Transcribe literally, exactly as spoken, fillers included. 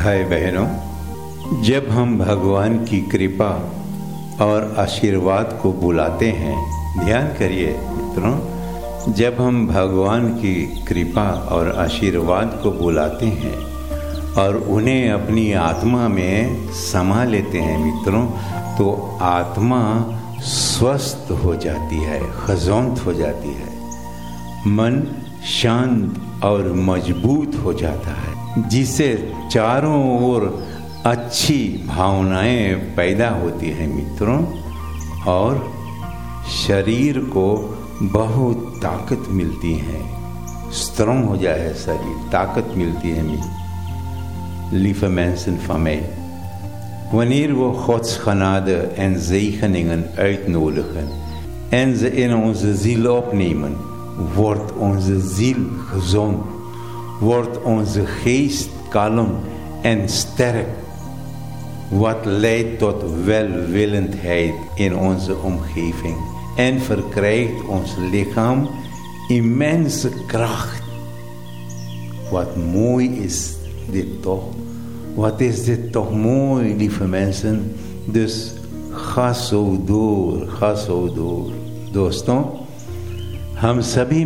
भाई बहनों, जब हम भगवान की कृपा और आशीर्वाद को बुलाते हैं, ध्यान करिए मित्रों, जब हम भगवान की कृपा और आशीर्वाद को बुलाते हैं और उन्हें अपनी आत्मा में समा लेते हैं मित्रों, तो आत्मा स्वस्थ हो जाती है, खजौंत हो जाती है, मन शांत और मजबूत हो जाता है, जिससे चारों ओर अच्छी भावनाएं पैदा होती हैं मित्रों, और शरीर को बहुत ताकत मिलती है, स्ट्रॉन्ग हो जाए शरीर, ताकत मिलती है मित्र। Lieve mensen van mij, wanneer we Gods genade en zegeningen uitnodigen en ze in onze ziel opnemen, wordt onze ziel gezond, wordt onze geest kalm en sterk, wat leidt tot welwillendheid in onze omgeving en verkrijgt ons lichaam immense kracht. Wat mooi is dit toch? Wat is dit toch mooi, lieve mensen? Dus ga zo door, ga zo door. दोस्तों, हम सभी